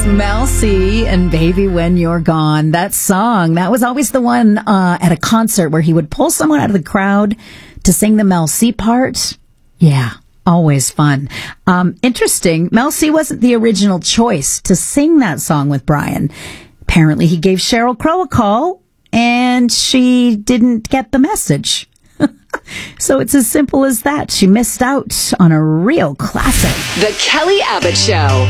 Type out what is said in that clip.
Mel C and Baby When You're Gone. That song, that was always the one at a concert where he would pull someone out of the crowd to sing the Mel C part. Yeah, always fun. Interesting, Mel C wasn't the original choice to sing that song with Brian. Apparently he gave Sheryl Crow a call and she didn't get the message. So it's as simple as that. She missed out on a real classic. The Kelly Abbott Show.